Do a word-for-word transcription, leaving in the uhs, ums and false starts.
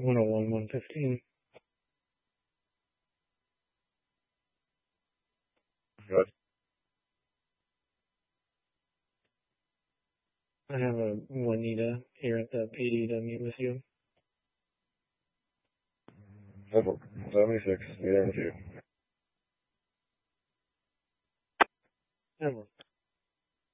one oh one, one fifteen. Good. I have a Juanita here at the P D to meet with you. seventy-six, be there with you. Ever.